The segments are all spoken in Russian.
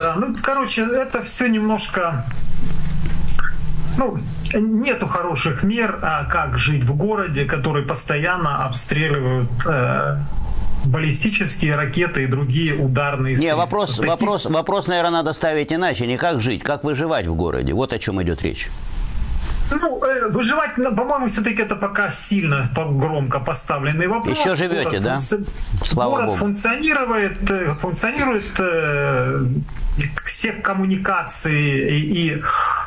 Да. Ну, короче, это все немножко... Ну, нету хороших мер, как жить в городе, который постоянно обстреливают баллистические ракеты и другие ударные средства. Вопрос, наверное, надо ставить иначе. Не как жить, как выживать в городе. Вот о чем идет речь. Ну, выживать, по-моему, все-таки это пока сильно громко поставленный вопрос. Еще живете, город, да? Слава город Богу. функционирует все коммуникации и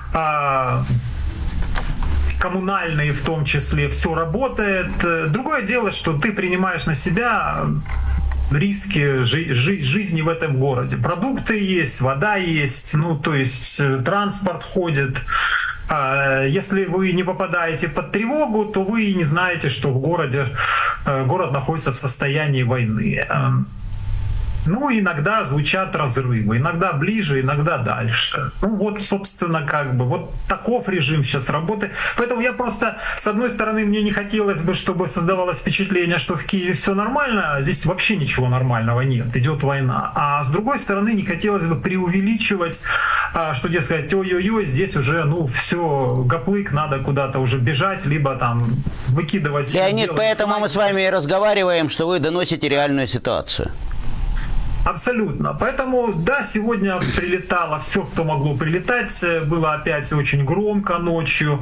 коммунальные в том числе, все работает. Другое дело, что ты принимаешь на себя риски жизни в этом городе. Продукты есть, вода есть, ну, то есть транспорт ходит. Если вы не попадаете под тревогу, то вы не знаете, что в город находится в состоянии войны. Ну, иногда звучат разрывы, иногда ближе, иногда дальше. Ну, вот, собственно, как бы, вот таков режим сейчас работы. Поэтому я просто, с одной стороны, мне не хотелось бы, чтобы создавалось впечатление, что в Киеве все нормально, а здесь вообще ничего нормального нет, идет война. А с другой стороны, не хотелось бы преувеличивать, что, дескать, ой-ой-ой, здесь уже, ну, все, гоплык, надо куда-то уже бежать, либо там выкидывать... Леонид, поэтому мы с вами и разговариваем, что вы доносите реальную ситуацию. Абсолютно. Поэтому, да, сегодня прилетало все, что могло прилетать. Было опять очень громко ночью.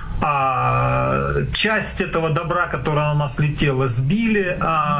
Часть этого добра, которое на нас летело, сбили.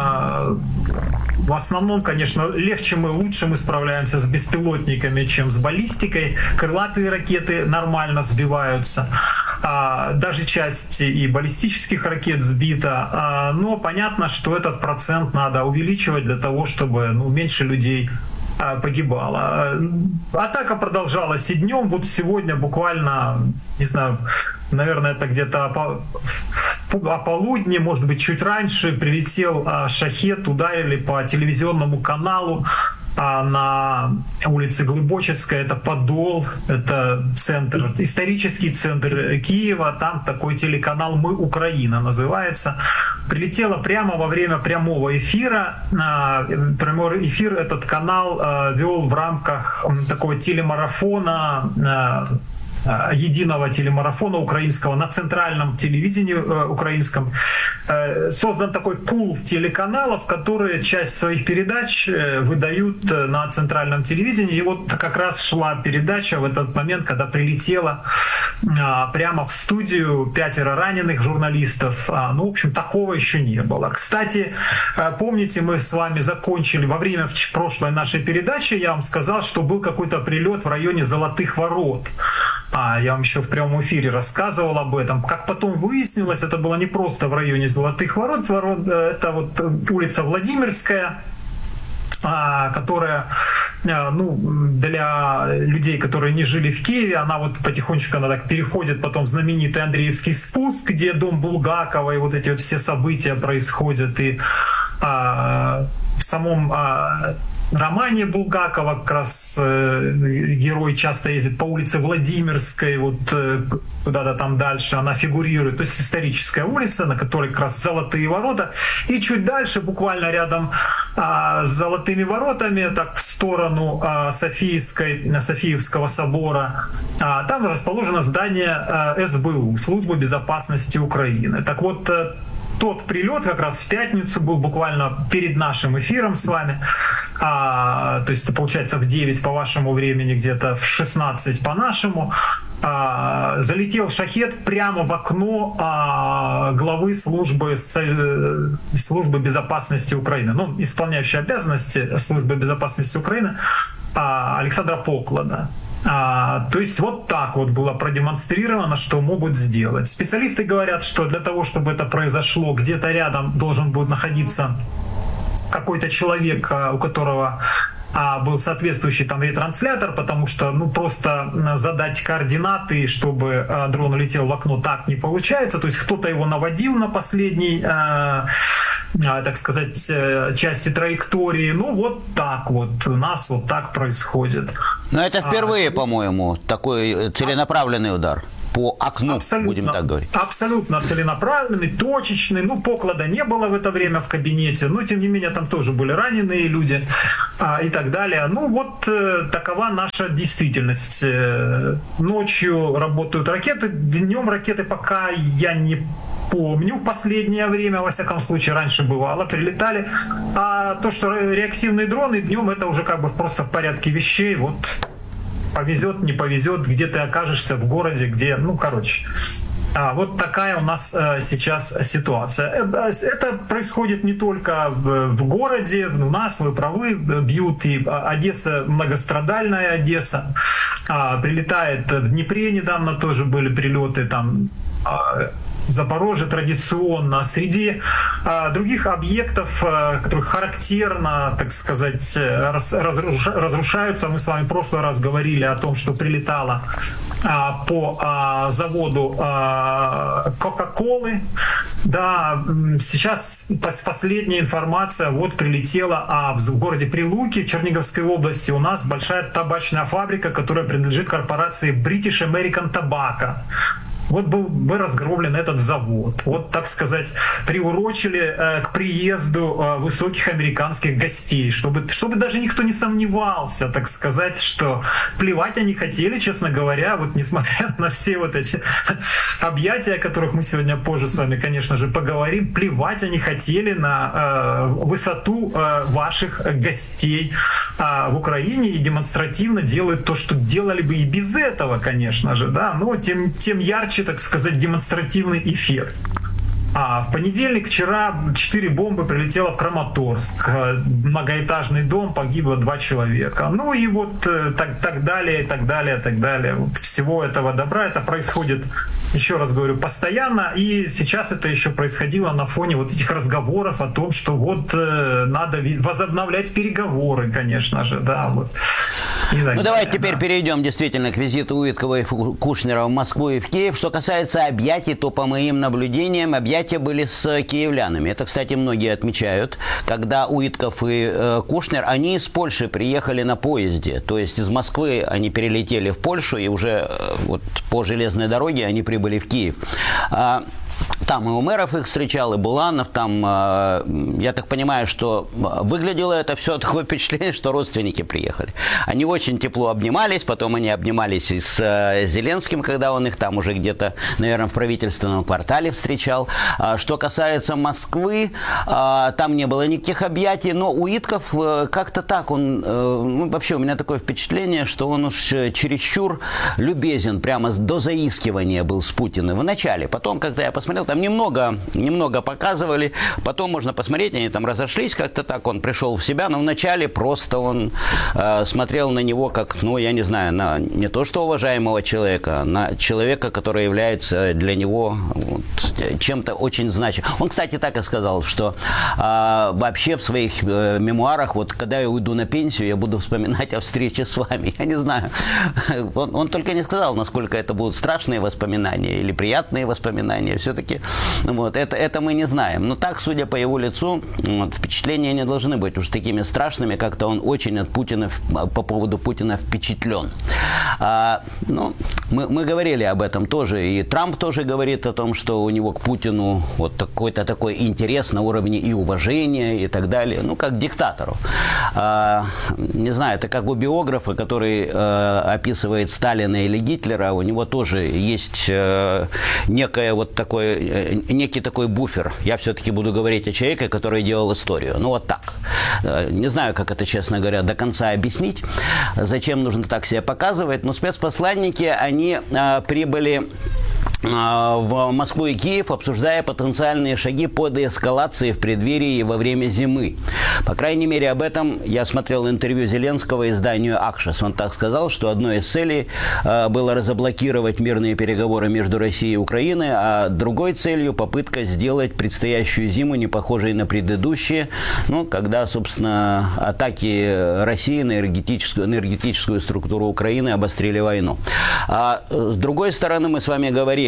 В основном, конечно, лучше мы справляемся с беспилотниками, чем с баллистикой. Крылатые ракеты нормально сбиваются. Даже часть и баллистических ракет сбита. Но понятно, что этот процент надо увеличивать для того, чтобы меньше людей погибало. Атака продолжалась и днем. Вот сегодня буквально, не знаю, наверное, это где-то о полудне, может быть, чуть раньше, прилетел шахед, ударили по телевизионному каналу на улице Глыбочицкая, это Подол, это центр, исторический центр Киева, там такой телеканал «Мы Украина» называется. Прилетело прямо во время прямого эфира. Прямой эфир этот канал вел в рамках такого телемарафона, единого телемарафона украинского на центральном телевидении украинском. Создан такой пул телеканалов, которые часть своих передач выдают на центральном телевидении. И вот как раз шла передача в этот момент, когда прилетела прямо в студию 5 раненых журналистов. Ну, в общем, такого еще не было. Кстати, помните, мы с вами закончили во время прошлой нашей передачи, я вам сказал, что был какой-то прилет в районе Золотых Ворот. Я вам еще в прямом эфире рассказывал об этом. Как потом выяснилось, это было не просто в районе Золотых Ворот. Это вот улица Владимирская, которая, ну, для людей, которые не жили в Киеве, она вот потихонечку она так переходит потом в знаменитый Андреевский спуск, где дом Булгакова и вот эти вот все события происходят. И в самом романе Булгакова как раз герой часто ездит по улице Владимирской, вот куда-то там дальше она фигурирует. То есть историческая улица, на которой как раз Золотые Ворота. И чуть дальше, буквально рядом с Золотыми Воротами, так в сторону Софиевского собора, там расположено здание СБУ, Службы безопасности Украины. Так вот, тот прилет как раз в пятницу был буквально перед нашим эфиром с вами. То есть это получается в 9 по вашему времени, где-то в 16 по нашему. Залетел шахед прямо в окно главы службы безопасности Украины, ну, исполняющей обязанности службы безопасности Украины Александра Поклада. То есть вот так вот было продемонстрировано, что могут сделать. Специалисты говорят, что для того, чтобы это произошло, где-то рядом должен был находиться какой-то человек, у которого был соответствующий там ретранслятор, потому что, ну, просто задать координаты, чтобы дрон улетел в окно, так не получается. То есть кто-то его наводил на последней, так сказать, части траектории. Ну, вот так вот у нас вот так происходит. Но это впервые, по-моему, такой целенаправленный удар. по окну, будем так говорить. Абсолютно целенаправленный, точечный. Ну, поклада не было в это время в кабинете, но, тем не менее, там тоже были раненые люди и так далее. Ну, вот такова наша действительность. Ночью работают ракеты, днем ракеты пока я не помню в последнее время, во всяком случае, раньше бывало, прилетали. А то, что реактивные дроны днем, это уже как бы просто в порядке вещей. Вот повезет, не повезет, где ты окажешься в городе, где, ну, короче. Вот такая у нас сейчас ситуация. Это происходит не только в городе, у нас, вы правы, бьют, и Одесса, многострадальная Одесса. Прилетает в Днепре недавно тоже были прилеты, там Запорожье традиционно. Среди других объектов, которых характерно, так сказать, разрушаются, мы с вами в прошлый раз говорили о том, что прилетало по заводу Кока-Колы. Да, сейчас последняя информация, вот прилетела в городе Прилуки, Черниговской области, у нас большая табачная фабрика, которая принадлежит корпорации British American Tobacco. Вот был разгромлен этот завод. Вот, так сказать, приурочили к приезду высоких американских гостей, чтобы даже никто не сомневался, так сказать, что плевать они хотели, честно говоря, вот несмотря на все вот эти объятия, о которых мы сегодня позже с вами, конечно же, поговорим, плевать они хотели на высоту ваших гостей в Украине и демонстративно делают то, что делали бы и без этого, конечно же, да, но тем ярче, так сказать, демонстративный эффект. В понедельник вчера 4 бомбы прилетело в Краматорск. Многоэтажный дом, погибло 2 человека. Ну и вот так далее, и так далее, и так далее. Вот всего этого добра. Это происходит, еще раз говорю, постоянно. И сейчас это еще происходило на фоне вот этих разговоров о том, что вот надо возобновлять переговоры, конечно же. Да, вот. Ну, давайте теперь перейдем действительно к визиту Уиткова и Кушнера в Москву и в Киев. Что касается объятий, то, по моим наблюдениям, объятия были с киевлянами. Это, кстати, многие отмечают. Когда Уитков и Кушнер, они из Польши приехали на поезде. То есть из Москвы они перелетели в Польшу, и уже вот по железной дороге они прибыли в Киев. Там и Умеров их встречал, и Буланов. Там, я так понимаю, что выглядело это все такое впечатление, что родственники приехали. Они очень тепло обнимались, потом они обнимались и с Зеленским, когда он их там уже где-то, наверное, в правительственном квартале встречал. Что касается Москвы, там не было никаких объятий, но Уитков как-то так, он, вообще у меня такое впечатление, что он уж чересчур любезен, прямо до заискивания был с Путиным в начале. Потом, когда я посмотрел, там немного показывали, потом можно посмотреть, они там разошлись как-то так, он пришел в себя, но вначале просто он смотрел на него как, ну, я не знаю, на не то что уважаемого человека, а на человека, который является для него вот, чем-то очень значимым. Он, кстати, так и сказал, что вообще в своих мемуарах, вот когда я уйду на пенсию, я буду вспоминать о встрече с вами. Я не знаю. Он только не сказал, насколько это будут страшные воспоминания или приятные воспоминания. Все-таки вот, это мы не знаем. Но так, судя по его лицу, вот, впечатления не должны быть уж такими страшными, как-то он очень от Путина, по поводу Путина впечатлен. Ну, мы говорили об этом тоже, и Трамп тоже говорит о том, что у него к Путину вот какой-то такой интерес на уровне и уважения, и так далее, ну, как к диктатору. Не знаю, это как у биографа, который описывает Сталина или Гитлера, у него тоже есть некий такой буфер. Я все-таки буду говорить о человеке, который делал историю. Ну, вот так. Не знаю, как это, честно говоря, до конца объяснить, зачем нужно так себя показывать, но спецпосланники, они прибыли в Москву и Киев, обсуждая потенциальные шаги по деэскалации в преддверии и во время зимы. По крайней мере, об этом я смотрел интервью Зеленского изданию «Акшес». Он так сказал, что одной из целей было разблокировать мирные переговоры между Россией и Украиной, а другой целью попытка сделать предстоящую зиму не похожей на предыдущие, ну, когда, собственно, атаки России на энергетическую структуру Украины обострили войну. А с другой стороны, мы с вами говорили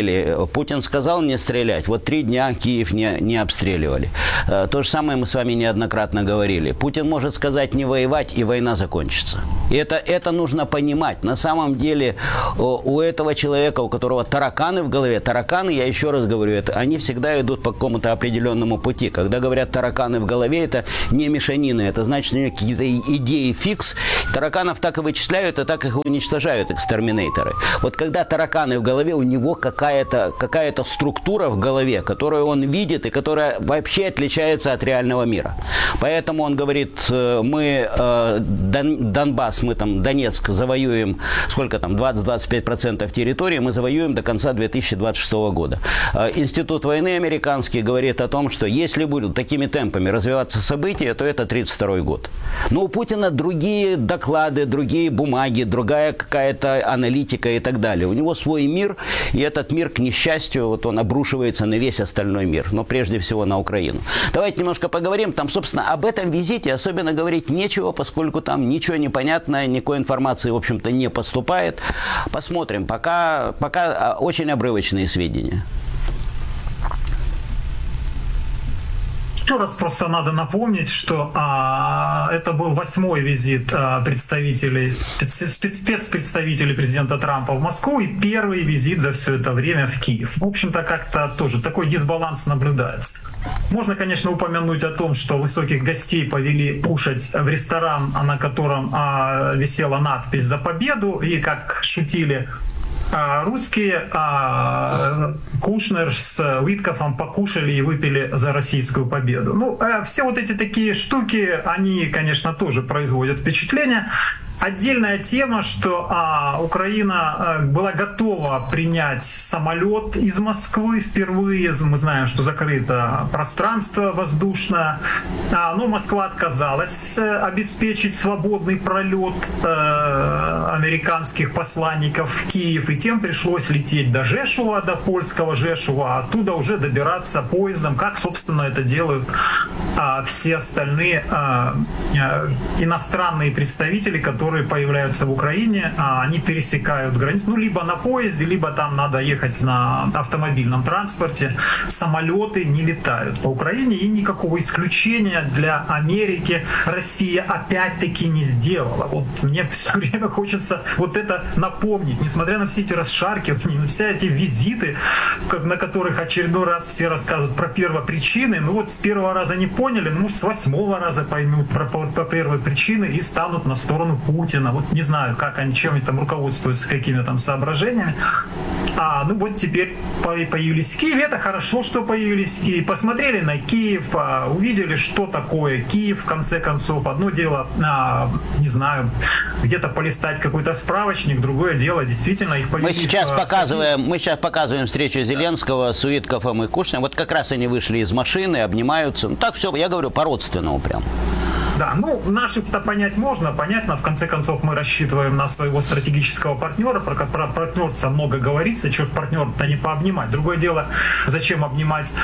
недели Путин сказал не стрелять, вот 3 дня Киев не обстреливали. То же самое мы с вами неоднократно говорили. Путин может сказать не воевать, и война закончится. И это нужно понимать. На самом деле у этого человека, у которого тараканы в голове, тараканы, я еще раз говорю, они всегда идут по какому-то определенному пути. Когда говорят тараканы в голове, это не мешанины, это значит, у них какие-то идеи фикс. Тараканов так и вычисляют, и так их уничтожают экстерминаторы. Вот когда тараканы в голове, у него какая-то структура в голове, которую он видит и которая вообще отличается от реального мира. Поэтому он говорит, мы Донбасс, мы там Донецк завоюем, сколько там, 20-25% территории мы завоюем до конца 2026 года. Институт войны американский говорит о том, что если будут такими темпами развиваться события, то это 1932 год. Но у Путина другие доклады, другие бумаги, другая какая-то аналитика и так далее. У него свой мир, и этот мир, к несчастью, вот он обрушивается на весь остальной мир, но прежде всего на Украину. Давайте немножко поговорим. Там, собственно, об этом визите особенно говорить нечего, поскольку там ничего не понятно, никакой информации, в общем-то, не поступает. Посмотрим. Пока очень обрывочные сведения. Еще раз просто надо напомнить, что это был 8-й визит спецпредставителей президента Трампа в Москву и первый визит за все это время в Киев. В общем-то, как-то тоже такой дисбаланс наблюдается. Можно, конечно, упомянуть о том, что высоких гостей повели кушать в ресторан, на котором висела надпись «За победу», и, как шутили русские, Кушнер с Уиткофом покушали и выпили за российскую победу. Ну, все вот эти такие штуки, они, конечно, тоже производят впечатление. Отдельная тема, что Украина была готова принять самолет из Москвы впервые. Мы знаем, что закрыто пространство воздушное. Но Москва отказалась обеспечить свободный пролет американских посланников в Киев. И тем пришлось лететь до Жешува, до польского Жешува, а оттуда уже добираться поездом, как, собственно, это делают все остальные иностранные представители, которые появляются в Украине, они пересекают границу, ну, либо на поезде, либо там надо ехать на автомобильном транспорте. Самолеты не летают по Украине, и никакого исключения для Америки Россия опять-таки не сделала. Вот мне все время хочется вот это напомнить, несмотря на все эти расшаркивания, на все эти визиты, на которых очередной раз все рассказывают про первопричины, ну вот с первого раза не поняли, ну, может, с 8-го раза поймут про первые причины и станут на сторону Путина. Вот не знаю, как они, чем они там руководствуются, какими там соображениями. Ну вот теперь появились в Киеве. Это хорошо, что появились в Киеве. Посмотрели на Киев, увидели, что такое Киев, в конце концов. Одно дело, не знаю, где-то полистать какой-то справочник, другое дело, действительно, их повели. Мы сейчас показываем встречу Зеленского с Уиткофом и Кушнером. Вот как раз они вышли из машины, обнимаются. Ну так все, я говорю, по-родственному прям. Да, ну, наших-то понять можно, понятно, в конце концов мы рассчитываем на своего стратегического партнера, про партнерство много говорится, чего ж партнера-то не пообнимать. Другое дело, зачем обнимать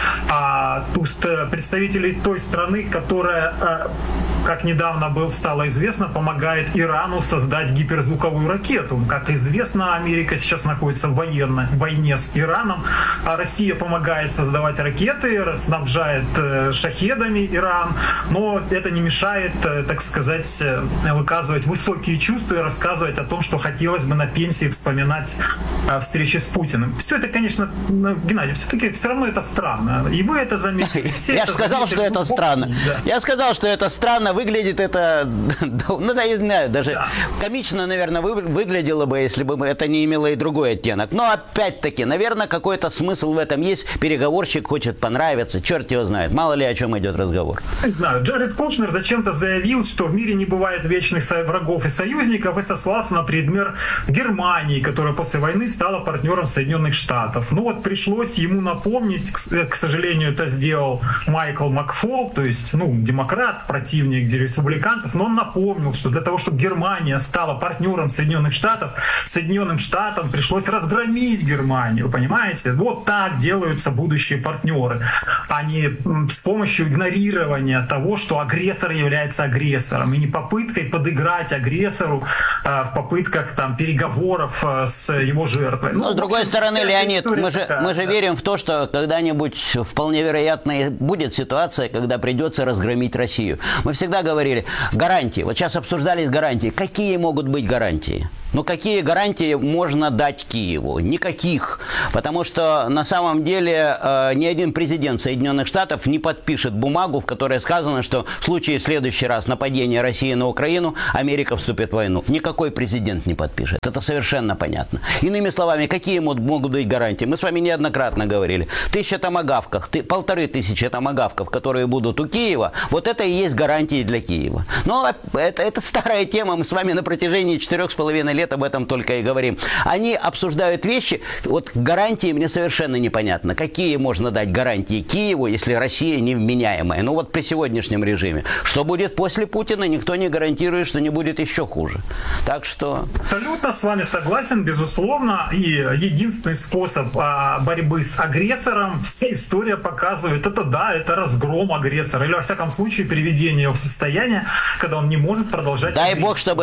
представителей той страны, которая, как недавно стало известно, помогает Ирану создать гиперзвуковую ракету. Как известно, Америка сейчас находится в войне с Ираном, а Россия помогает создавать ракеты, снабжает шахедами Иран, но это не мешает, так сказать, выказывать высокие чувства и рассказывать о том, что хотелось бы на пенсии вспоминать встречи с Путиным. Все это, конечно, Геннадий, все равно это странно. И вы это заметили. Я же сказал, что это странно. Да. Я сказал, что это странно. Выглядит это, ну, да, я знаю, даже комично, наверное, выглядело бы, если бы это не имело и другой оттенок. Но, опять-таки, наверное, какой-то смысл в этом есть. Переговорщик хочет понравиться. Черт его знает. Мало ли о чем идет разговор. Не знаю. Джаред Кушнер зачем-то заявил, что в мире не бывает вечных врагов и союзников, и сослался на пример Германии, которая после войны стала партнером Соединенных Штатов. Ну вот пришлось ему напомнить, к сожалению, это сделал Майкл Макфол, то есть, ну, демократ, противник сторонник республиканцев, но он напомнил, что для того, чтобы Германия стала партнером Соединенных Штатов, Соединенным Штатам пришлось разгромить Германию, понимаете? Вот так делаются будущие партнеры, а не с помощью игнорирования того, что агрессор является агрессором, и не попыткой подыграть агрессору в попытках там переговоров с его жертвой. Но, с другой стороны, Леонид, мы же верим в то, что когда-нибудь вполне вероятно будет ситуация, когда придется разгромить Россию. Мы всегда говорили, гарантии. Вот сейчас обсуждались гарантии. Какие могут быть гарантии? Ну, какие гарантии можно дать Киеву? Никаких. Потому что на самом деле ни один президент Соединенных Штатов не подпишет бумагу, в которой сказано, что в случае в следующий раз нападения России на Украину, Америка вступит в войну. Никакой президент не подпишет. Это совершенно понятно. Иными словами, какие могут быть гарантии? Мы с вами неоднократно говорили. 1000 томагавков, 1500 томагавков, которые будут у Киева, вот это и есть гарантии для Киева. Но это старая тема. Мы с вами на протяжении 4,5 лет об этом только и говорим. Они обсуждают вещи. Вот гарантии мне совершенно непонятно. Какие можно дать гарантии Киеву, если Россия невменяемая? Ну вот при сегодняшнем режиме. Что будет после Путина, никто не гарантирует, что не будет еще хуже. Так что... Абсолютно с вами согласен, безусловно. И единственный способ борьбы с агрессором, вся история показывает, это разгром агрессора. Или, во всяком случае, приведение его в состояние, когда он не может продолжать... Дай бог, чтобы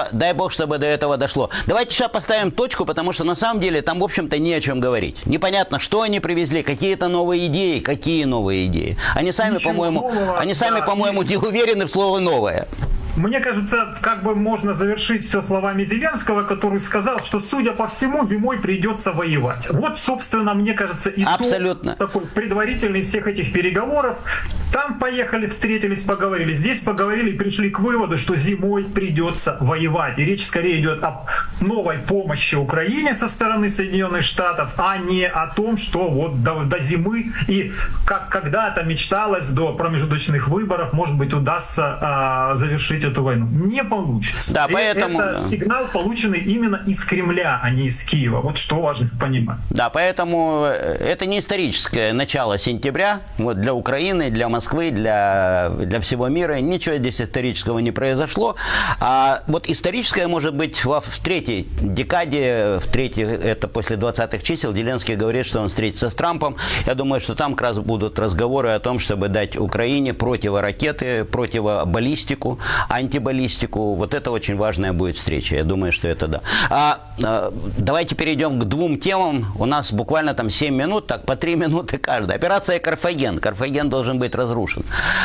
до этого дошло. Давайте сейчас поставим точку, потому что на самом деле там, в общем-то, не о чем говорить. Непонятно, что они привезли, какие-то новые идеи. Какие новые идеи? Они сами, по-моему, не уверены в слово «новое». Мне кажется, как бы можно завершить все словами Зеленского, который сказал, что, судя по всему, зимой придется воевать. Вот, собственно, мне кажется, итог такой предварительный всех этих переговоров. Там поехали, встретились, поговорили. Здесь поговорили и пришли к выводу, что зимой придется воевать. И речь скорее идет о новой помощи Украине со стороны Соединенных Штатов, а не о том, что вот до зимы и как когда-то мечталось до промежуточных выборов, может быть, удастся завершить эту войну. Не получится. Да, поэтому... Это сигнал, полученный именно из Кремля, а не из Киева. Вот что важно понимать. Да, поэтому это не историческое начало сентября. Вот для Украины, для Москвы, для всего мира. Ничего здесь исторического не произошло. А вот историческое может быть в третьей декаде, это после 20-х чисел. Зеленский говорит, что он встретится с Трампом. Я думаю, что там как раз будут разговоры о том, чтобы дать Украине противоракеты, противобаллистику, антибаллистику. Вот это очень важная будет встреча. Я думаю, что это да. Давайте перейдем к двум темам. У нас буквально там 7 минут, так по 3 минуты каждая. Операция «Карфаген». Карфаген должен быть разрушен.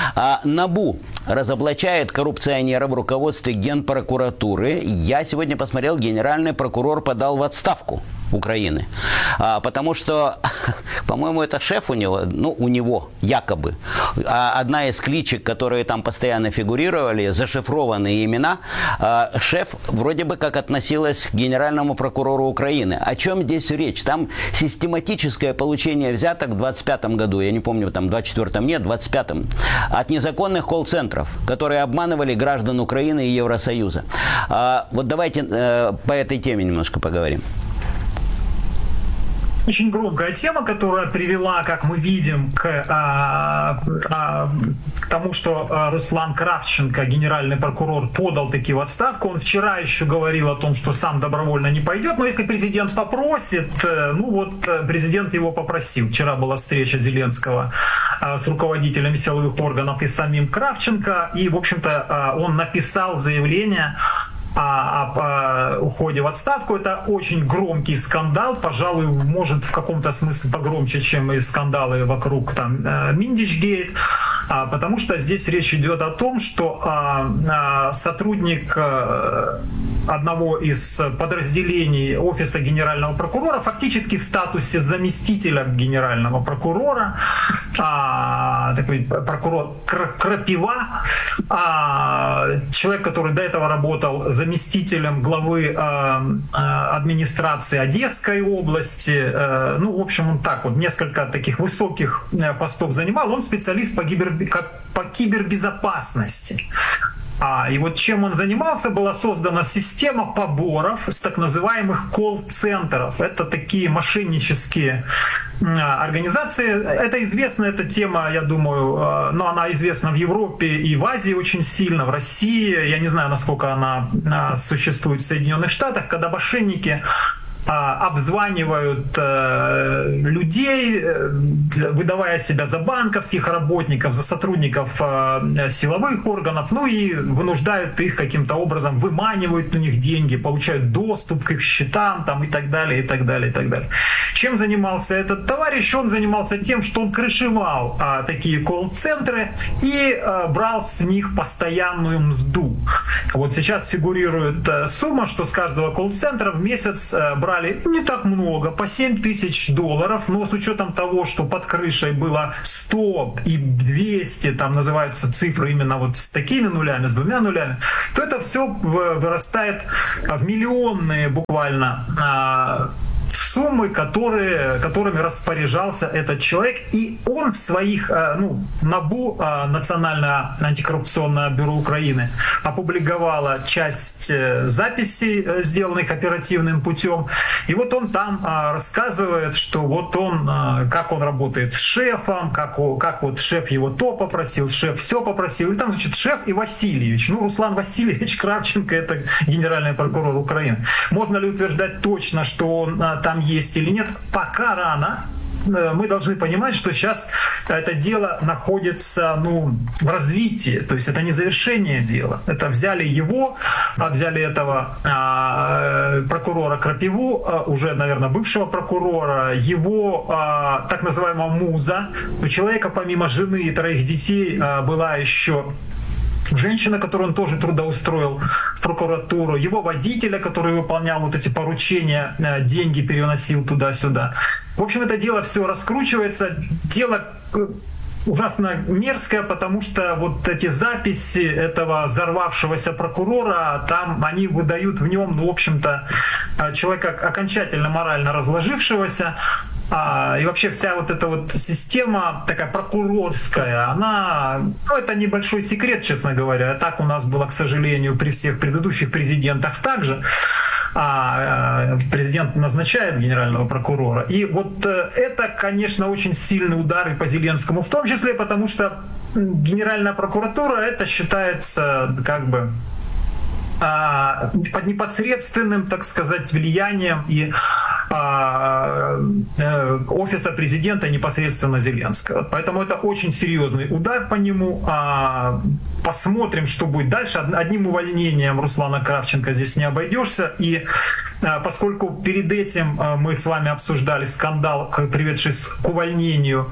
НАБУ разоблачает коррупционера в руководстве Генпрокуратуры. Я сегодня посмотрел, генеральный прокурор подал в отставку Украины. Потому что, по-моему, это шеф у него якобы. Одна из кличек, которые там постоянно фигурировали, зашифрованные имена, шеф вроде бы как относилась к генеральному прокурору Украины. О чем здесь речь? Там систематическое получение взяток в 25-м году, я не помню, там в 24-м нет, в 25-м, от незаконных колл-центров, которые обманывали граждан Украины и Евросоюза. Вот давайте по этой теме немножко поговорим. Очень громкая тема, которая привела, как мы видим, к тому, что Руслан Кравченко, генеральный прокурор, подал таки в отставку. Он вчера еще говорил о том, что сам добровольно не пойдет, но если президент попросит, президент его попросил. Вчера была встреча Зеленского с руководителями силовых органов и самим Кравченко, и, в общем-то, он написал заявление о уходе в отставку. Это очень громкий скандал, пожалуй, может в каком-то смысле погромче, чем и скандалы вокруг там Миндичгейт, потому что здесь речь идет о том, что сотрудник одного из подразделений офиса генерального прокурора, фактически в статусе заместителя генерального прокурора, такой прокурор Крапива, человек, который до этого работал заместителем главы администрации Одесской области, в общем, он так вот несколько таких высоких постов занимал, он специалист по кибербезопасности. И вот чем он занимался, была создана система поборов с так называемых колл-центров. Это такие мошеннические организации. Это известно, эта тема, я думаю, но она известна в Европе и в Азии очень сильно, в России. Я не знаю, насколько она существует в Соединенных Штатах, когда мошенники обзванивают людей, выдавая себя за банковских работников, за сотрудников силовых органов, ну и вынуждают их каким-то образом, выманивают у них деньги, получают доступ к их счетам там, и так далее, и так далее, и так далее. Чем занимался этот товарищ? Он занимался тем, что он крышевал такие колл-центры и брал с них постоянную мзду. Вот сейчас фигурирует сумма, что с каждого колл-центра в месяц брали не так много, по $7000, но с учетом того, что под крышей было 100 и 200, там называются цифры именно вот с такими нулями, с 2 нулями, то это все вырастает в миллионные буквально суммы, которыми распоряжался этот человек. И он в своих, НАБУ, Национальное антикоррупционное бюро Украины, опубликовала часть записей, сделанных оперативным путем. И вот он там рассказывает, что вот он, как он работает с шефом, как вот шеф его то попросил, шеф все попросил. И там, значит, шеф и Васильевич. Руслан Васильевич Кравченко — это генеральный прокурор Украины. Можно ли утверждать точно, что он там есть или нет? Пока рано. Мы должны понимать, что сейчас это дело находится в развитии, то есть это не завершение дела. Это взяли этого прокурора Крапиву, уже, наверное, бывшего прокурора, его так называемого муза. У человека помимо жены и 3 детей была еще женщина, которую он тоже трудоустроил в прокуратуру, его водителя, который выполнял вот эти поручения, деньги переносил туда-сюда. В общем, это дело все раскручивается. Дело ужасно мерзкое, потому что вот эти записи этого взорвавшегося прокурора, там они выдают в нем, в общем-то, человека окончательно морально разложившегося. И вообще вся вот эта вот система такая прокурорская, она, это небольшой секрет, честно говоря. Так у нас было, к сожалению, при всех предыдущих президентах также. Президент назначает генерального прокурора. И вот это, конечно, очень сильный удар и по Зеленскому, в том числе потому, что Генеральная прокуратура это считается как бы под непосредственным, так сказать, влиянием и офиса президента непосредственно Зеленского. Поэтому это очень серьезный удар по нему. Посмотрим, что будет дальше. Одним увольнением Руслана Кравченко здесь не обойдешься. И поскольку перед этим мы с вами обсуждали скандал, приведший к увольнению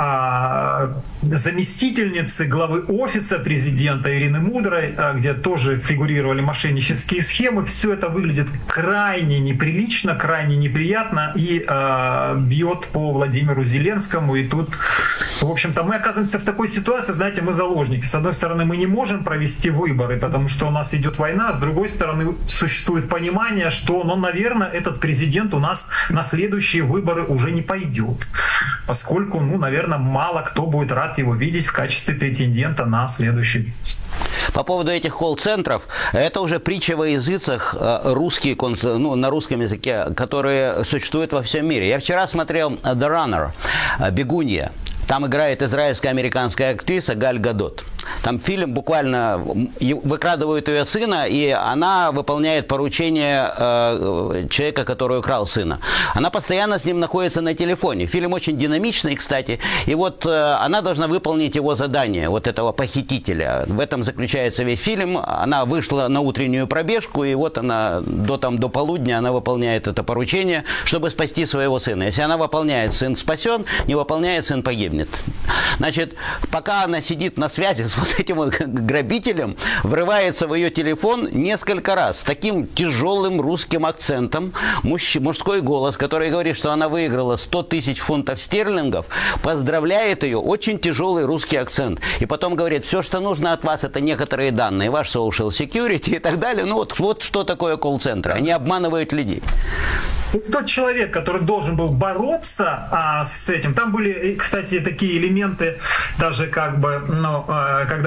заместительницы главы офиса президента Ирины Мудрой, где тоже фигурировали мошеннические схемы, все это выглядит крайне неприлично, крайне неприятно и бьет по Владимиру Зеленскому. И тут, в общем-то, мы оказываемся в такой ситуации, знаете, мы заложники. С одной стороны, мы не можем провести выборы, потому что у нас идет война, с другой стороны, существует понимание, что, наверное, этот президент у нас на следующие выборы уже не пойдет, поскольку, наверное, мало кто будет рад его видеть в качестве претендента на следующий пост. По поводу этих колл-центров, это уже притча во языцах русские, на русском языке, которые существуют во всем мире. Я вчера смотрел «The Runner», «Бегунья». Там играет израильско-американская актриса Галь Гадот. Там фильм буквально выкрадывают ее сына, и она выполняет поручение человека, который украл сына. Она постоянно с ним находится на телефоне. Фильм очень динамичный, кстати. И вот она должна выполнить его задание, вот этого похитителя. В этом заключается весь фильм. Она вышла на утреннюю пробежку, и вот она до полудня она выполняет это поручение, чтобы спасти своего сына. Если она выполняет, сын спасен, не выполняет, сын погибнет. Значит, пока она сидит на связи с вот этим вот грабителем, врывается в ее телефон несколько раз с таким тяжелым русским акцентом мужской голос, который говорит, что она выиграла 100 тысяч фунтов стерлингов, поздравляет ее, очень тяжелый русский акцент. И потом говорит, все, что нужно от вас, это некоторые данные, ваш social security и так далее. Вот что такое колл-центры. Они обманывают людей. Тот человек, который должен был бороться с этим, там были, кстати, такие элементы, даже когда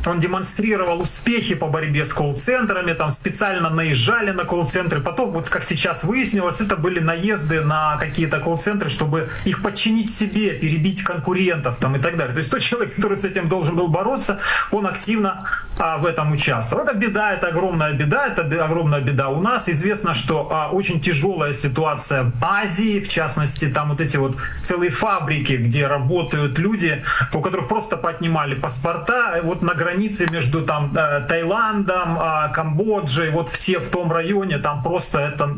он демонстрировал успехи по борьбе с колл-центрами, там специально наезжали на колл-центры. Потом, вот как сейчас выяснилось, это были наезды на какие-то колл-центры, чтобы их подчинить себе, перебить конкурентов там, и так далее. То есть тот человек, который с этим должен был бороться, он активно в этом участвовал. Это беда, это огромная беда у нас. Известно, что очень тяжелая ситуация в Азии, в частности, там вот эти вот целые фабрики, где работают люди, у которых просто поотнимали паспорта, вот на границе между там Таиландом, Камбоджей, вот в том районе, там просто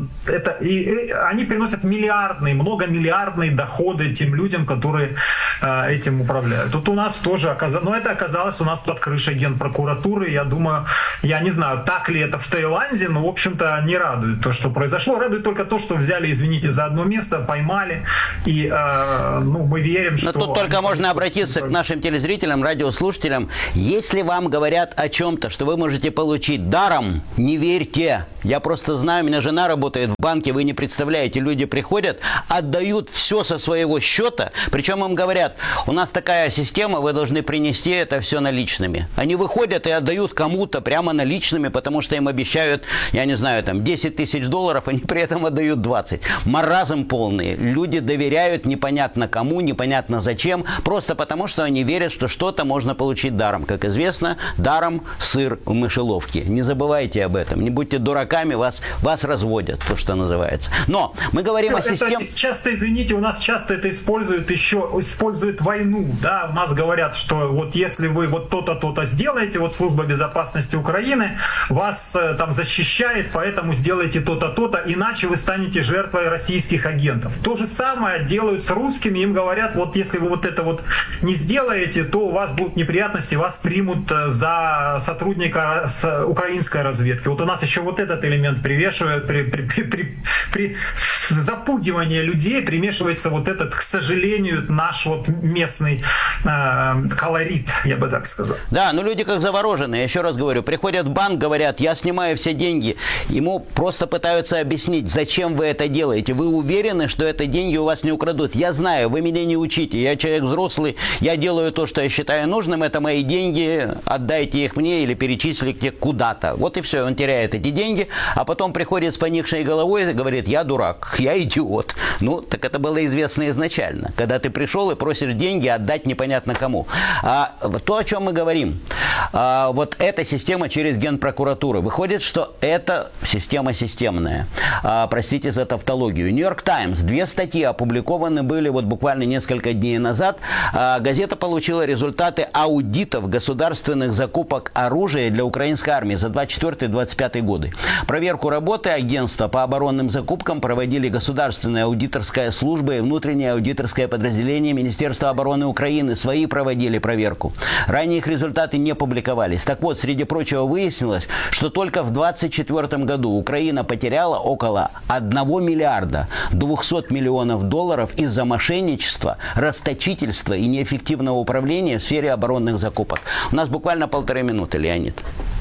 и они приносят многомиллиардные доходы тем людям, которые этим управляют. Тут у нас тоже это оказалось у нас под крышей Генпрокуратуры. Я думаю, я не знаю, так ли это в Таиланде, но, в общем-то, не радует то, что произошло. Радует только то, что взяли, извините, за одно место, поймали, и мы верим, что... Но тут только можно обратиться к нашим телезрителям, радиослушателям. Если вам говорят о чем-то, что вы можете получить даром, не верьте. Я просто знаю, у меня жена работает в банке, вы не представляете, люди приходят, отдают все со своего счета, причем им говорят, у нас такая система, вы должны принести это все наличными. Они выходят и отдают кому-то прямо наличными, потому что им обещают, я не знаю, там 10 тысяч долларов, они при этом отдают 20. Маразм полный. Люди доверяют непонятно кому, непонятно зачем, просто потому что они верят, что что-то можно получить даром. Как известно, даром сыр в мышеловке. Не забывайте об этом. Не будьте дураками, вас разводят, то, что называется. Но мы говорим о системе... Часто, извините, у нас часто это используют войну. Да? У нас говорят, что вот если вы вот то-то, то-то сделаете, вот Служба безопасности Украины вас там защищает, поэтому сделайте то-то, то-то, иначе вы станете жертвой российских агентов. То же самое делают с русскими, им говорят, вот если вы вот это вот не сделаете, то у вас будут неприятности, вас примут за сотрудника украинской разведки. Вот у нас еще вот этот элемент привешивает, при запугивании людей примешивается вот этот, к сожалению, наш вот местный колорит, я бы так сказал. Да, но люди как завороженные, еще раз говорю, приходят в банк, говорят, я снимаю все деньги, ему просто пытаются объяснить, зачем вы это делаете, вы уверены, что это деньги у вас не украдут, я знаю, вы меня не учите, я человек взрослый, я делаю то, что я считаю нужным, это мои деньги, отдайте их мне или перечислите куда-то, вот и все, он теряет эти деньги, а потом приходит с поникшей головой и говорит, я дурак, я идиот. Ну, так это было известно изначально, когда ты пришел и просишь деньги отдать непонятно кому. То, о чем мы говорим, вот эта система через Генпрокуратуру, выходит, что это система системная. Простите за тавтологию. Нью-Йорк Таймс, 2 статьи опубликованы были вот буквально несколько дней назад. Газета получила результаты аудитов государственных закупок оружия для украинской армии за 24-25 годы. Проверку работы агентства по оборонным закупкам проводили Государственная аудиторская служба и внутреннее аудиторское подразделение Министерства обороны Украины. Свои проводили проверку. Ранее их результаты не публиковались. Так вот, среди прочего выяснилось, что только в 2024 году Украина потеряла около 1 миллиарда 200 миллионов долларов из-за мошенничества, расточительства и неэффективного управления в сфере оборонных закупок. У нас буквально 1,5 минуты, Леонид.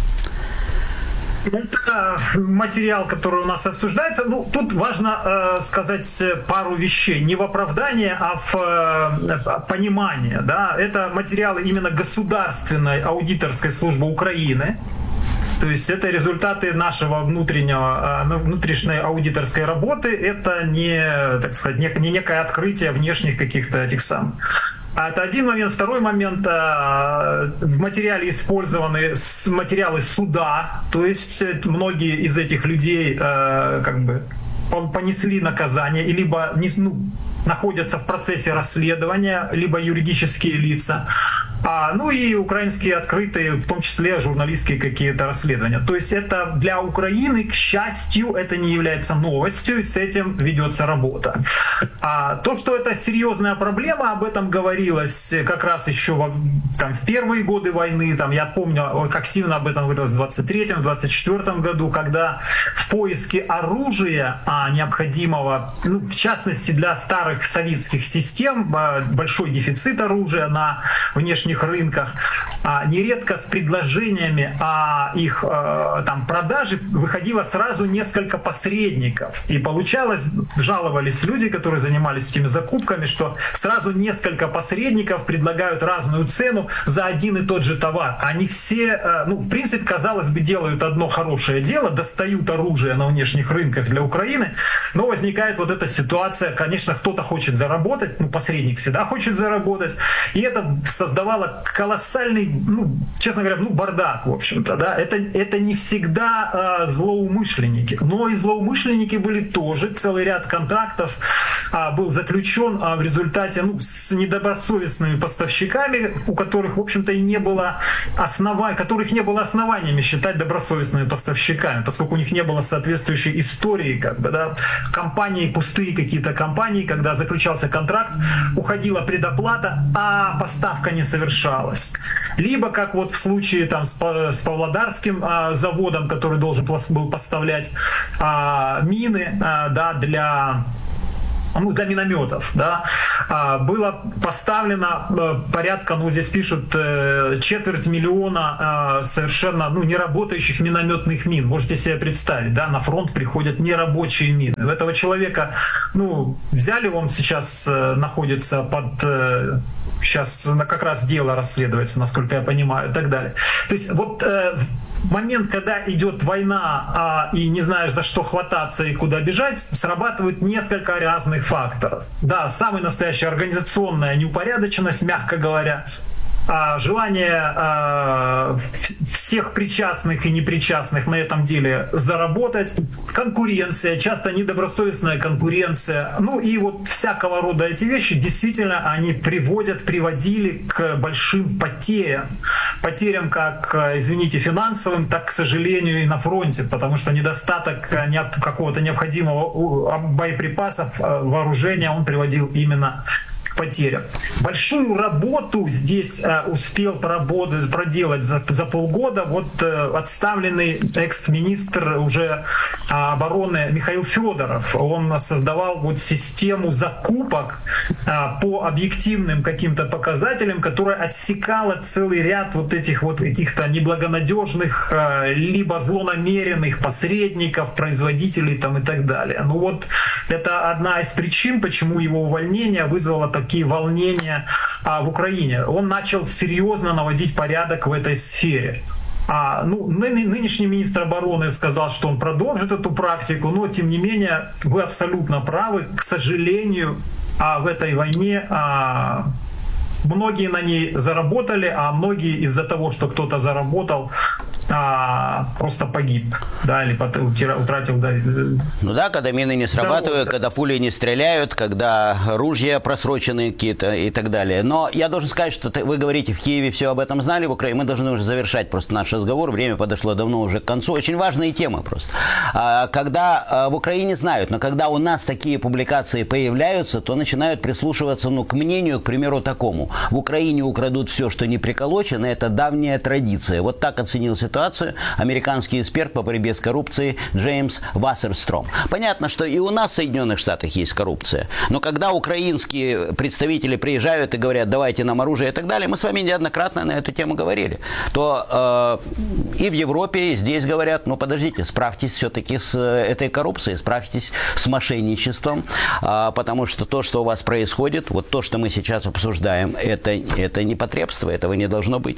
Это материал, который у нас обсуждается. Ну, тут важно сказать пару вещей. Не в оправдание, а в понимание. Да? Это материалы именно Государственной аудиторской службы Украины. То есть это результаты нашего внутренней аудиторской работы. Это не, так сказать, не некое открытие внешних каких-то этих самых. Это один момент. Второй момент. В материале использованы материалы суда. То есть многие из этих людей понесли наказание, либо находятся в процессе расследования, либо юридические лица. Ну и украинские открытые, в том числе журналистские какие-то расследования. То есть это для Украины, к счастью, это не является новостью, и с этим ведется работа. То, что это серьезная проблема, об этом говорилось как раз еще в первые годы войны. Я помню, активно об этом говорилось в 23-24 году, когда в поиске оружия необходимого, в частности для старых советских систем, большой дефицит оружия на внешних внутренних рынках, нередко с предложениями о их там продаже выходило сразу несколько посредников. И получалось, жаловались люди, которые занимались этими закупками, что сразу несколько посредников предлагают разную цену за один и тот же товар. Они все, ну, в принципе, казалось бы, делают одно хорошее дело, достают оружие на внешних рынках для Украины, но возникает вот эта ситуация, конечно, кто-то хочет заработать, ну, посредник всегда хочет заработать, и это создавало колоссальный, ну, честно говоря, ну, бардак, в общем-то, да, это не всегда злоумышленники, но и злоумышленники были тоже, целый ряд контрактов был заключен в результате, ну, с недобросовестными поставщиками, у которых, в общем-то, и не было которых не было основаниями считать добросовестными поставщиками, поскольку у них не было соответствующей истории, как бы, да, компании, пустые какие-то компании, когда заключался контракт, уходила предоплата, а поставка не совершалась. Либо, как вот в случае там с Павлодарским заводом, который должен был поставлять мины, да, для минометов, да, было поставлено порядка, ну, здесь пишут, 250 000 совершенно, ну, неработающих минометных мин. Можете себе представить, да, на фронт приходят нерабочие мины. Этого человека, ну, взяли, он сейчас находится под... Сейчас как раз дело расследуется, насколько я понимаю, и так далее. То есть вот момент, когда идет война, и не знаешь, за что хвататься и куда бежать, срабатывают несколько разных факторов. Да, самая настоящая организационная неупорядоченность, мягко говоря, желание всех причастных и непричастных на этом деле заработать, конкуренция, часто недобросовестная конкуренция, ну и вот всякого рода эти вещи действительно они приводили к большим потерям как, извините, финансовым, так, к сожалению, и на фронте, потому что недостаток какого-то необходимого боеприпасов, вооружения, он приводил именно потерям. Большую работу здесь успел проделать за полгода вот отставленный экс-министр уже обороны Михаил Федоров. Он создавал вот систему закупок по объективным каким-то показателям, которая отсекала целый ряд вот этих вот каких-то неблагонадежных либо злонамеренных посредников, производителей там и так далее. Ну вот это одна из причин, почему его увольнение вызвало такие волнения в Украине. Он начал серьезно наводить порядок в этой сфере. Нынешний министр обороны сказал, что он продолжит эту практику, но тем не менее вы абсолютно правы. К сожалению, в этой войне многие на ней заработали, а многие из-за того, что кто-то заработал, просто погиб, да, или утратил, да. Ну да, когда мины не срабатывают, когда пули не стреляют, когда ружья просроченные какие-то и так далее. Но я должен сказать, что вы говорите, в Киеве все об этом знали, в Украине. Мы должны уже завершать просто наш разговор, время подошло давно уже к концу. Очень важные темы просто. Когда в Украине знают, но когда у нас такие публикации появляются, то начинают прислушиваться, ну, к мнению, к примеру, такому. В Украине украдут все, что не приколочено, это давняя традиция. Вот так оценил ситуацию американский эксперт по борьбе с коррупцией Джеймс Вассерстром. Понятно, что и у нас в Соединенных Штатах есть коррупция. Но когда украинские представители приезжают и говорят, давайте нам оружие и так далее, мы с вами неоднократно на эту тему говорили, то и в Европе, и здесь говорят, ну подождите, справьтесь все-таки с этой коррупцией, справьтесь с мошенничеством, потому что то, что у вас происходит, вот то, что мы сейчас обсуждаем, это непотребство, этого не должно быть.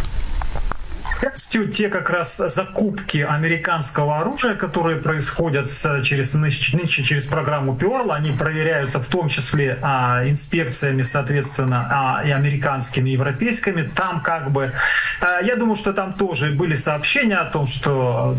Те как раз закупки американского оружия, которые происходят нынче через программу Pearl, они проверяются в том числе инспекциями, соответственно, и американскими, и европейскими. Там как бы, я думаю, что там тоже были сообщения о том, что...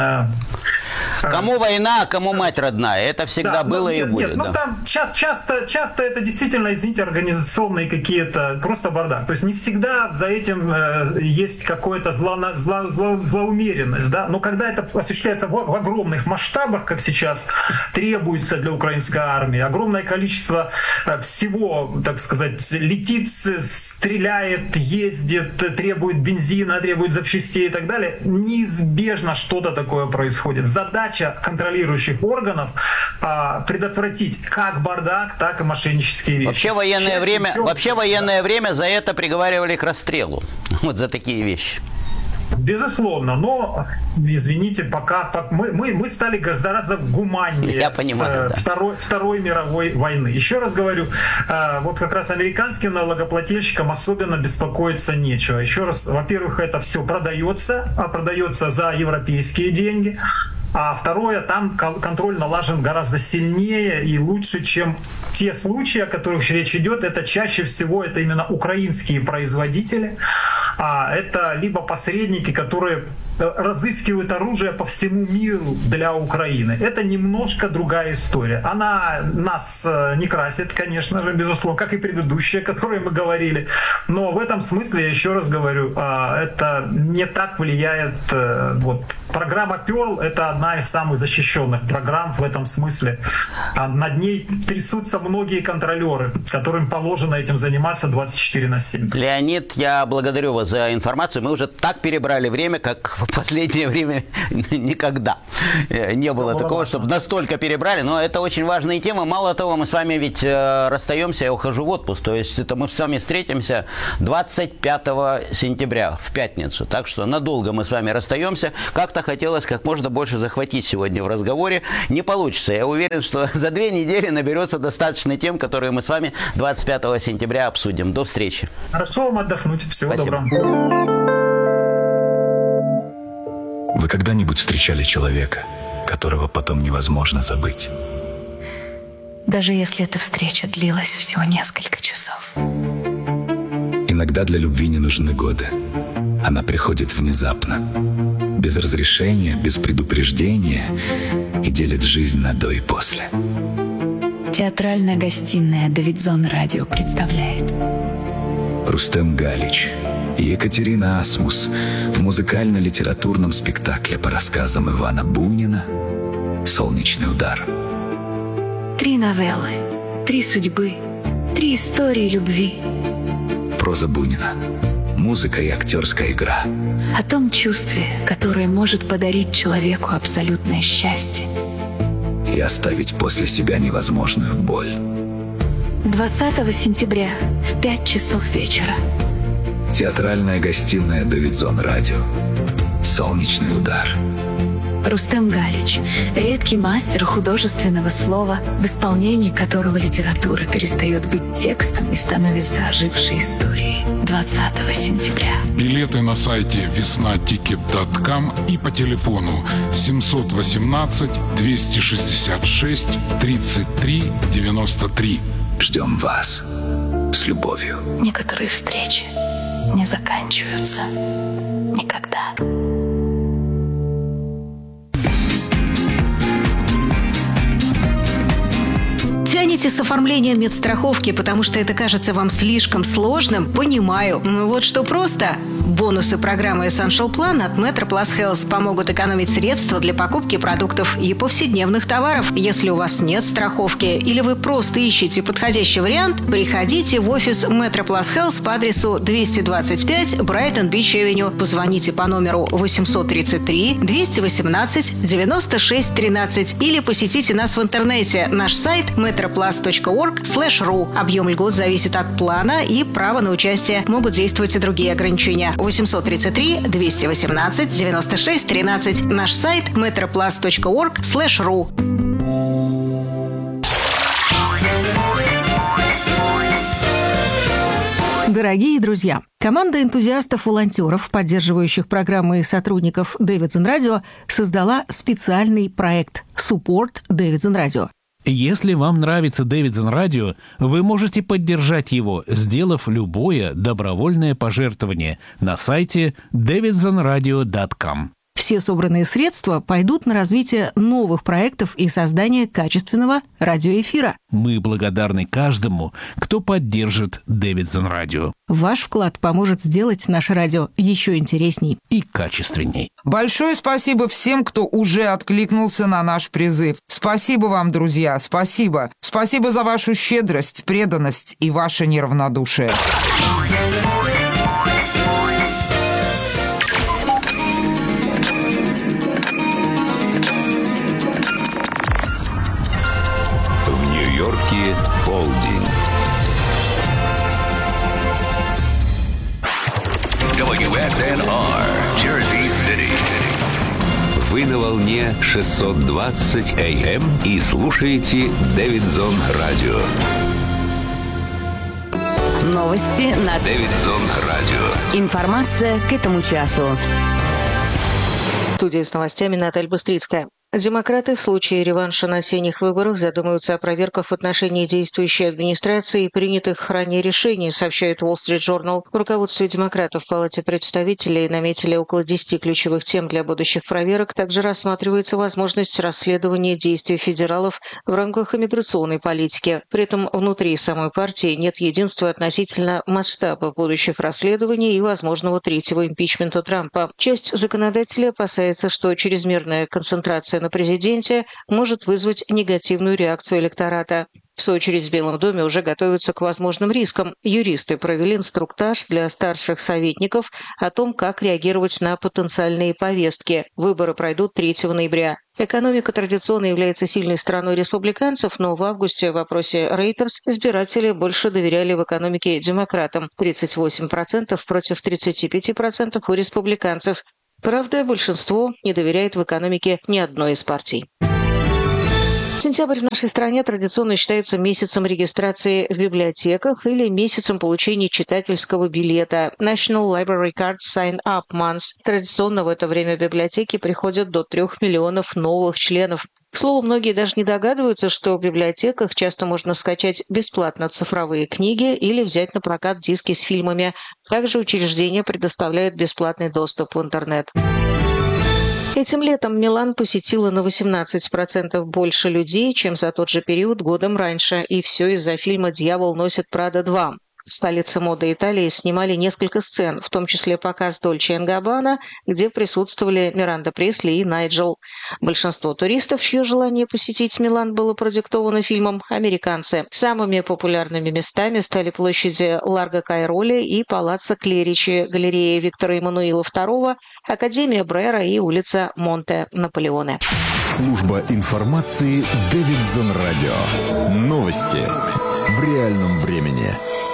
Кому война, кому мать родная. Это всегда было и будет. Нет, там часто это действительно, извините, организационные какие-то, просто бардак. То есть не всегда за этим есть какое-то злоумеренность, да, но когда это осуществляется в огромных масштабах, как сейчас требуется для украинской армии, огромное количество всего, так сказать, летит, стреляет, ездит, требует бензина, требует запчастей и так далее, неизбежно что-то такое происходит. Задача контролирующих органов предотвратить как бардак, так и мошеннические вещи. Вообще военное время за это приговаривали к расстрелу. Вот за такие вещи. Безусловно, но, извините, пока мы стали гораздо гуманнее Второй мировой войны. Еще раз говорю, вот как раз американским налогоплательщикам особенно беспокоиться нечего. Еще раз, во-первых, это все продается за европейские деньги. А второе, там контроль налажен гораздо сильнее и лучше, чем те случаи, о которых речь идет. Это чаще всего это именно украинские производители. Это либо посредники, которые разыскивают оружие по всему миру для Украины. Это немножко другая история. Она нас не красит, конечно же, безусловно, как и предыдущая, о которой мы говорили. Но в этом смысле, я еще раз говорю, это не так влияет. Вот. Программа Pearl — это одна из самых защищенных программ в этом смысле. Над ней трясутся многие контролеры, которым положено этим заниматься 24/7. Леонид, я благодарю вас за информацию. Мы уже так перебрали время, как в последнее время никогда не было такого, чтобы настолько перебрали. Но это очень важная тема. Мало того, мы с вами ведь расстаемся, я ухожу в отпуск. То есть это мы с вами встретимся 25 сентября в пятницу. Так что надолго мы с вами расстаемся. Как-то хотелось как можно больше захватить сегодня в разговоре. Не получится. Я уверен, что за 2 недели наберется достаточно тем, которые мы с вами 25 сентября обсудим. До встречи. Хорошо вам отдохнуть. Всего доброго. Вы когда-нибудь встречали человека, которого потом невозможно забыть? Даже если эта встреча длилась всего несколько часов. Иногда для любви не нужны годы. Она приходит внезапно, без разрешения, без предупреждения и делит жизнь на до и после. Театральная гостиная Давидзон Радио представляет Рустем Галич и Екатерина Асмус в музыкально-литературном спектакле по рассказам Ивана Бунина «Солнечный удар». 3 новеллы, 3 судьбы, 3 истории любви. Проза Бунина, музыка и актерская игра. О том чувстве, которое может подарить человеку абсолютное счастье. И оставить после себя невозможную боль. 20 сентября в 5 часов вечера. Театральная гостиная Давидзон Радио. «Солнечный удар». Рустем Галич – редкий мастер художественного слова, в исполнении которого литература перестает быть текстом и становится ожившей историей. 20 сентября. Билеты на сайте веснатикет.ком и по телефону 718 266 33 93. Ждем вас. С любовью. Некоторые встречи не заканчиваются никогда. Тянете с оформлением медстраховки, потому что это кажется вам слишком сложным? Понимаю. Вот что просто. Бонусы программы Essential Plan от MetroPlus Health помогут экономить средства для покупки продуктов и повседневных товаров. Если у вас нет страховки или вы просто ищете подходящий вариант, приходите в офис MetroPlus Health по адресу 225 Brighton Beach Avenue. Позвоните по номеру 833 218 96 13 или посетите нас в интернете. Наш сайт metroplus.org/ru. Объем льгот зависит от плана и права на участие. Могут действовать и другие ограничения. 833 218 96 13. Наш сайт metroplus.org/ru. Дорогие друзья, команда энтузиастов-волонтеров, поддерживающих программы и сотрудников Davidson Radio, создала специальный проект «Support Davidson Radio». Если вам нравится Davidson Radio, вы можете поддержать его, сделав любое добровольное пожертвование на сайте davidsonradio.com. Все собранные средства пойдут на развитие новых проектов и создание качественного радиоэфира. Мы благодарны каждому, кто поддержит Davidson Radio. Ваш вклад поможет сделать наше радио еще интересней и качественней. Большое спасибо всем, кто уже откликнулся на наш призыв. Спасибо вам, друзья, спасибо. Спасибо за вашу щедрость, преданность и ваше неравнодушие. Америки полдень. WSNR, Jersey City. Вы на волне 620 AM и слушаете Дэвидсон Радио. Новости на Дэвидсон Радио. Информация к этому часу. В студии с новостями Наталья Быстрицкая. Демократы в случае реванша на осенних выборах задумаются о проверках в отношении действующей администрации и принятых ранее решений, сообщает Wall Street Journal. В руководстве демократов в Палате представителей наметили около 10 ключевых тем для будущих проверок. Также рассматривается возможность расследования действий федералов в рамках иммиграционной политики. При этом внутри самой партии нет единства относительно масштаба будущих расследований и возможного третьего импичмента Трампа. Часть законодателей опасается, что чрезмерная концентрация на президенте может вызвать негативную реакцию электората. В свою очередь в Белом доме уже готовятся к возможным рискам. Юристы провели инструктаж для старших советников о том, как реагировать на потенциальные повестки. Выборы пройдут 3 ноября. Экономика традиционно является сильной стороной республиканцев, но в августе в опросе Reuters избиратели больше доверяли в экономике демократам – 38% против 35% у республиканцев. Правда, большинство не доверяет в экономике ни одной из партий. Сентябрь в нашей стране традиционно считается месяцем регистрации в библиотеках или месяцем получения читательского билета National Library Card Sign-Up Month. Традиционно в это время в библиотеки приходят до 3 миллионов новых членов. К слову, многие даже не догадываются, что в библиотеках часто можно скачать бесплатно цифровые книги или взять на прокат диски с фильмами. Также учреждения предоставляют бесплатный доступ в интернет. Этим летом Милан посетило на 18% больше людей, чем за тот же период годом раньше, и все из-за фильма «Дьявол носит Прада 2». В столице моды Италии снимали несколько сцен, в том числе показ Дольче энд Габбана, где присутствовали Миранда Пресли и Найджел. Большинство туристов, чье желание посетить Милан было продиктовано фильмом, американцы. Самыми популярными местами стали площади Ларго Кайроли и Палаццо Клеричи, галерея Виктора Эммануила II, Академия Брера и улица Монте Наполеоне. Служба информации Дэвидсон Радио. Новости в реальном времени.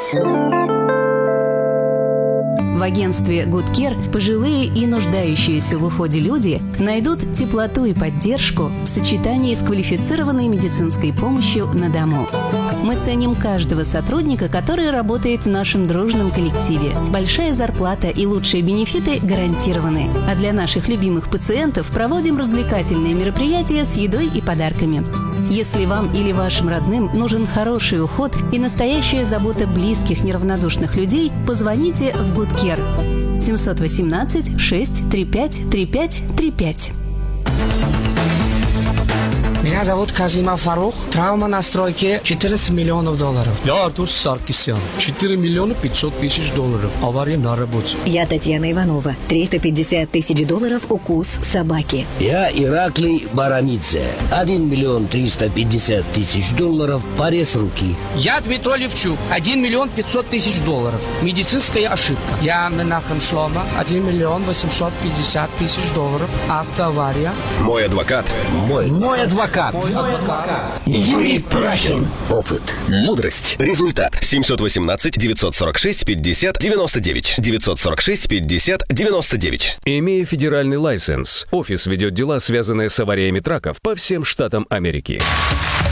В агентстве Good Care пожилые и нуждающиеся в уходе люди найдут теплоту и поддержку в сочетании с квалифицированной медицинской помощью на дому. Мы ценим каждого сотрудника, который работает в нашем дружном коллективе. Большая зарплата и лучшие бенефиты гарантированы. А для наших любимых пациентов проводим развлекательные мероприятия с едой и подарками. Если вам или вашим родным нужен хороший уход и настоящая забота близких неравнодушных людей, позвоните в Good Care 718 635 3535. Меня зовут Казима Фарух. Травма на стройке $14 миллионов. Я Артур Саркисян. 4 миллиона 500 тысяч долларов. Авария на работе. Я Татьяна Иванова. $350 тысяч укус собаки. Я Ираклий Барамидзе. 1 миллион 350 тысяч долларов. Порез руки. Я Дмитрий Левчук. 1 миллион 500 тысяч долларов. Медицинская ошибка. Я Менахем Шлома. 1 миллион 850 тысяч долларов. Автоавария. Мой адвокат. Мой адвокат. Юрий Прахин. Опыт. Мудрость. Результат. 718 946 50 99. 946 50 99. Имея федеральный лайсенс, офис ведет дела, связанные с авариями траков по всем штатам Америки.